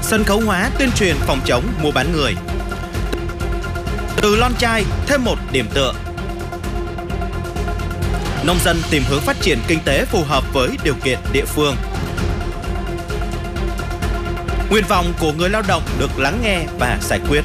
Sân khấu hóa tuyên truyền phòng chống mua bán người. Từ lon chai thêm một điểm tựa. Nông dân tìm hướng phát triển kinh tế phù hợp với điều kiện địa phương. Nguyện vọng của người lao động được lắng nghe và giải quyết.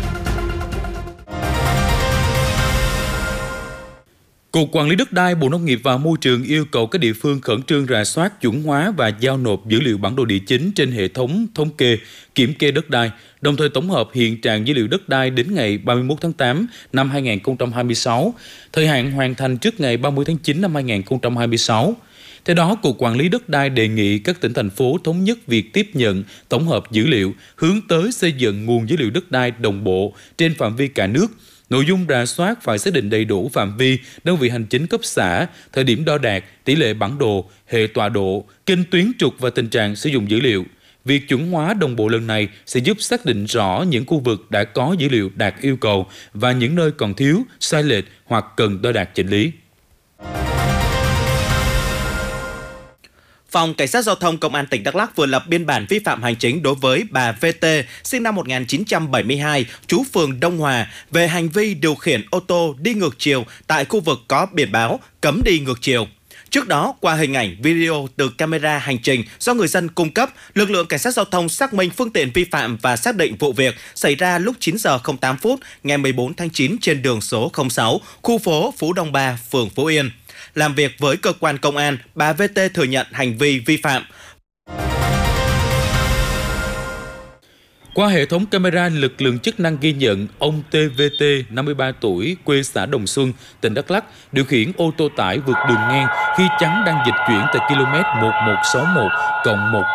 Cục Quản lý đất đai, Bộ Nông nghiệp và Môi trường yêu cầu các địa phương khẩn trương rà soát, chuẩn hóa và giao nộp dữ liệu bản đồ địa chính trên hệ thống thống kê, kiểm kê đất đai, đồng thời tổng hợp hiện trạng dữ liệu đất đai đến ngày 31 tháng 8 năm 2026, thời hạn hoàn thành trước ngày 30 tháng 9 năm 2026. Theo đó, Cục Quản lý đất đai đề nghị các tỉnh, thành phố thống nhất việc tiếp nhận, tổng hợp dữ liệu, hướng tới xây dựng nguồn dữ liệu đất đai đồng bộ trên phạm vi cả nước. Nội dung rà soát phải xác định đầy đủ phạm vi, đơn vị hành chính cấp xã, thời điểm đo đạc, tỷ lệ bản đồ, hệ tọa độ, kênh tuyến trục và tình trạng sử dụng dữ liệu. Việc chuẩn hóa đồng bộ lần này sẽ giúp xác định rõ những khu vực đã có dữ liệu đạt yêu cầu và những nơi còn thiếu, sai lệch hoặc cần đo đạc chỉnh lý. Phòng Cảnh sát Giao thông Công an tỉnh Đắk Lắk vừa lập biên bản vi phạm hành chính đối với bà VT, sinh năm 1972, trú phường Đông Hòa, về hành vi điều khiển ô tô đi ngược chiều tại khu vực có biển báo cấm đi ngược chiều. Trước đó, qua hình ảnh video từ camera hành trình do người dân cung cấp, lực lượng Cảnh sát Giao thông xác minh phương tiện vi phạm và xác định vụ việc xảy ra lúc 9 giờ 08 phút ngày 14 tháng 9 trên đường số 06, khu phố Phú Đông 3, phường Phú Yên. Làm việc với cơ quan công an, bà VT thừa nhận hành vi vi phạm. Qua hệ thống camera, lực lượng chức năng ghi nhận ông TVT, 53 tuổi, quê xã Đồng Xuân, tỉnh Đắk Lắk, điều khiển ô tô tải vượt đường ngang khi chắn đang dịch chuyển tại km 1161+1